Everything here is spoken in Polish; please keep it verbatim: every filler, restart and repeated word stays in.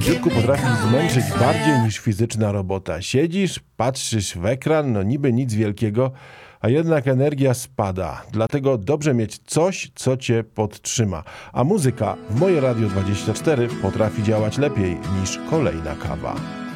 życiutku potrafi zmęczyć bardziej niż fizyczna robota. Siedzisz, patrzysz w ekran, no niby nic wielkiego, a jednak energia spada. Dlatego dobrze mieć coś, co cię podtrzyma. A muzyka w Moje Radio dwadzieścia cztery potrafi działać lepiej niż kolejna kawa.